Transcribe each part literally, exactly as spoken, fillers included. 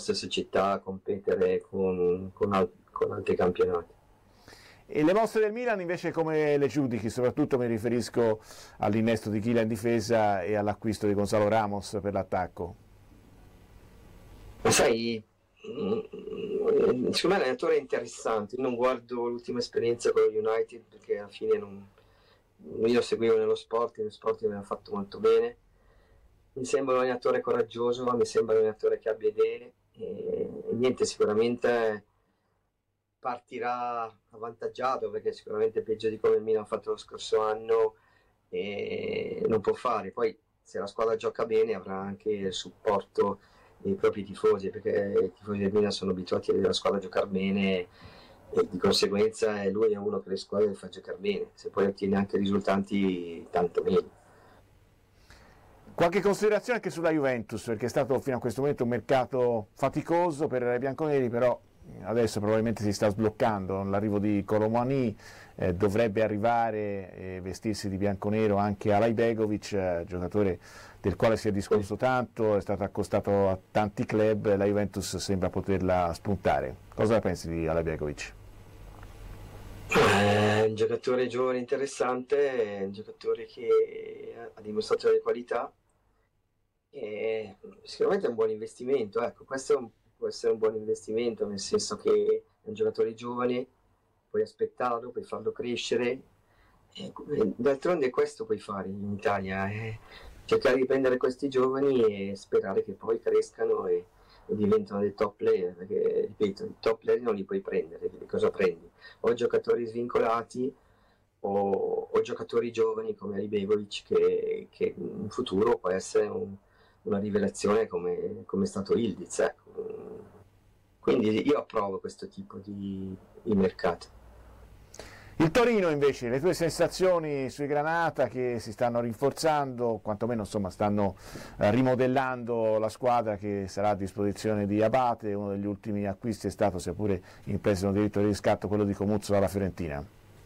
stessa città a competere con, con, al- con altri campionati. E le mosse del Milan invece come le giudichi? Soprattutto mi riferisco all'innesto di Kylian in difesa e all'acquisto di Gonzalo Ramos per l'attacco. Ma sai, mm, secondo me l'allenatore è interessante. Io non guardo l'ultima esperienza con lo United perché alla fine non, io lo seguivo nello sport, nello sport mi ha fatto molto bene. Mi sembra un allenatore coraggioso, mi sembra un allenatore che abbia idee e, e niente, sicuramente partirà avvantaggiato perché sicuramente peggio di come il Milan ha fatto lo scorso anno e non può fare. Poi se la squadra gioca bene avrà anche il supporto dei propri tifosi, perché i tifosi del Milan sono abituati a vedere la squadra giocare bene e di conseguenza lui è uno che le squadre le fa giocare bene, se poi ottiene anche risultati tanto meglio. Qualche considerazione anche sulla Juventus, perché è stato fino a questo momento un mercato faticoso per i bianconeri, però adesso probabilmente si sta sbloccando. L'arrivo di Colomani eh, dovrebbe arrivare e vestirsi di bianconero anche Alajbegovic, eh, giocatore del quale si è discusso tanto, è stato accostato a tanti club, la Juventus sembra poterla spuntare. Cosa pensi di Alajbegovic? È un giocatore giovane interessante, è un giocatore che ha dimostrato delle qualità e sicuramente è un buon investimento. Ecco, questo è un, può essere un buon investimento, nel senso che è un giocatore giovane, puoi aspettarlo, puoi farlo crescere e d'altronde questo puoi fare in Italia, eh, cercare di prendere questi giovani e sperare che poi crescano e, e diventano dei top player, perché ripeto, i top player non li puoi prendere, quindi cosa prendi? O giocatori svincolati o, o giocatori giovani come Alibegovic che, che in futuro può essere un, una rivelazione come, come è stato Ildiz, ecco. Quindi io approvo questo tipo di, di mercato. Il Torino invece, le tue sensazioni sui Granata che si stanno rinforzando, quantomeno insomma stanno eh, rimodellando la squadra che sarà a disposizione di Abate. Uno degli ultimi acquisti è stato, sia pure in prestito diritto di riscatto, quello di Comuzzo dalla Fiorentina.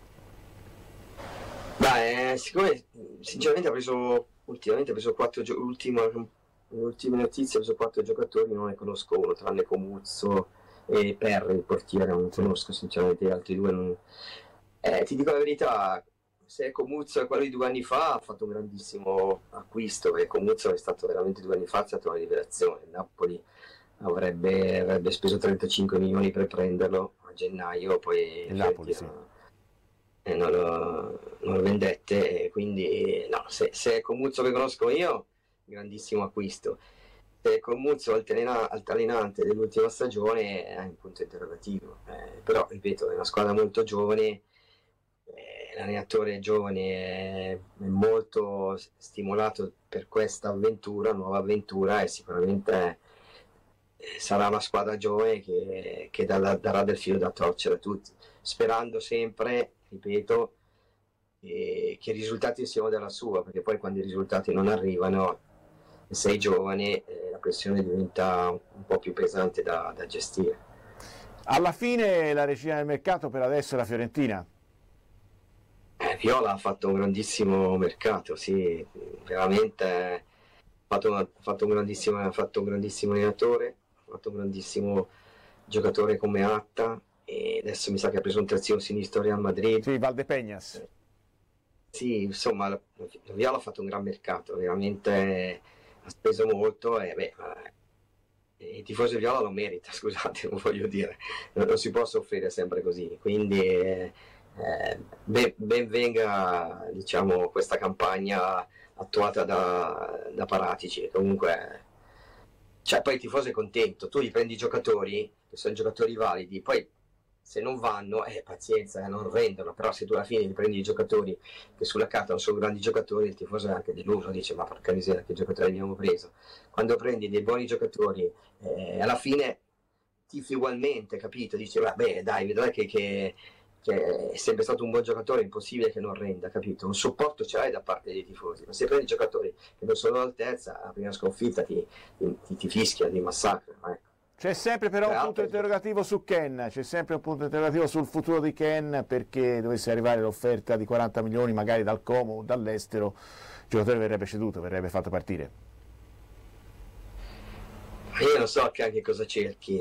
Beh, siccome sinceramente ha preso ultimamente ha preso quattro giocatori, le ultime notizie ha preso quattro giocatori, non ne conosco uno, tranne Comuzzo e Perri, il portiere, non conosco sinceramente gli altri due. Non... Eh, ti dico la verità, se Comuzzo è quello di due anni fa ha fatto un grandissimo acquisto, perché Comuzzo è stato veramente due anni fa, è stata una rivelazione. Il Napoli avrebbe, avrebbe speso trentacinque milioni per prenderlo a gennaio, poi il Napoli, sì. E non lo, non lo vendette, e quindi no, se, se è Comuzzo che conosco io, grandissimo acquisto. Se è Comuzzo altalenante dell'ultima stagione è un punto interrogativo, eh, però ripeto è una squadra molto giovane, eh, l'allenatore giovane è, è molto stimolato per questa avventura, nuova avventura, e sicuramente eh, sarà una squadra giovane che, che darà, darà del filo da torcere a tutti, sperando sempre, ripeto, eh, che i risultati siano della sua, perché poi quando i risultati non arrivano e sei giovane, eh, la pressione diventa un po' più pesante da, da gestire. Alla fine la regina del mercato per adesso è la Fiorentina. Eh, Viola ha fatto un grandissimo mercato, sì, veramente ha fatto, ha fatto, un grandissimo, ha fatto un grandissimo allenatore, ha fatto un grandissimo giocatore come Atta, e adesso mi sa che ha preso un terzino sinistro Real Madrid. Sì, Valdepeñas. Eh, sì, insomma, la, la Viola ha fatto un gran mercato, veramente ha speso molto e beh, il tifoso Viola lo merita, scusate, non voglio dire, non, non si può soffrire sempre così, quindi eh, ben, ben venga, diciamo, questa campagna attuata da, da Paratici. Comunque, cioè, poi il tifoso è contento, tu gli prendi i giocatori che sono giocatori validi, poi se non vanno, eh, pazienza, eh, non rendono, però se tu alla fine li prendi i giocatori che sulla carta non sono grandi giocatori, il tifoso è anche deluso, dice ma porca miseria che giocatori abbiamo preso. Quando prendi dei buoni giocatori, eh, alla fine tifi ugualmente, capito? Dice vabbè dai, vedrai che, che, che è sempre stato un buon giocatore, è impossibile che non renda, capito? Un supporto ce l'hai da parte dei tifosi, ma se prendi giocatori che non sono all'altezza, la prima sconfitta ti, ti, ti, ti fischia, ti massacra, ecco. C'è sempre però un punto interrogativo su Ken, c'è sempre un punto interrogativo sul futuro di Ken, perché dovesse arrivare l'offerta di quaranta milioni magari dal Como o dall'estero, il giocatore verrebbe ceduto, verrebbe fatto partire. io non so anche cosa cerchi.